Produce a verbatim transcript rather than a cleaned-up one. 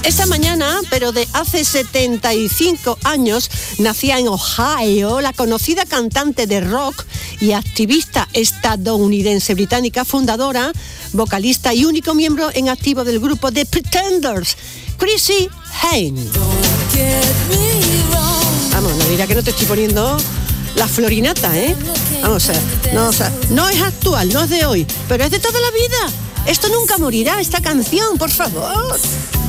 Esta mañana, pero de hace setenta y cinco años, nacía en Ohio la conocida cantante de rock y activista estadounidense británica, fundadora, vocalista y único miembro en activo del grupo The Pretenders, Chrissie Hynde. Vamos, no dirá que no te estoy poniendo la florinata, ¿eh? Vamos a ver, no, o sea, no es actual, no es de hoy, pero es de toda la vida. Esto nunca morirá, esta canción, por favor.